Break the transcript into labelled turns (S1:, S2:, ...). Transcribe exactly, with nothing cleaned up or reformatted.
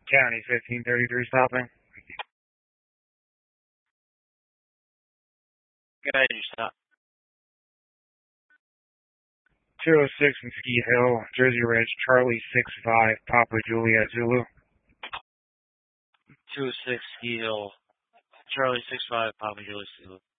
S1: County fifteen thirty-three stopping.
S2: Go ahead, you stop.
S1: two oh six Mesquite Hill, Jersey Ridge, Charlie six five, Papa Juliet Zulu.
S2: two oh six Ski Hill, Charlie six five, Papa Juliet Zulu.